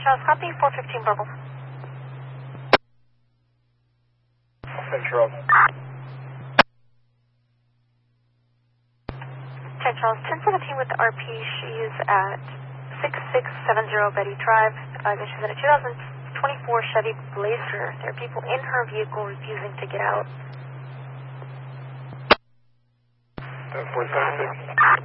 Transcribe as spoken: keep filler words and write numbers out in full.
Charles, copy, four fifteen Bravo. ten Charles. ten Charles, ten seventeen with the R P. She's at six six seven zero Betty Drive. Advising she's in a two thousand twenty-four Chevy Blazer. There are people in her vehicle refusing to get out. ten four seven six.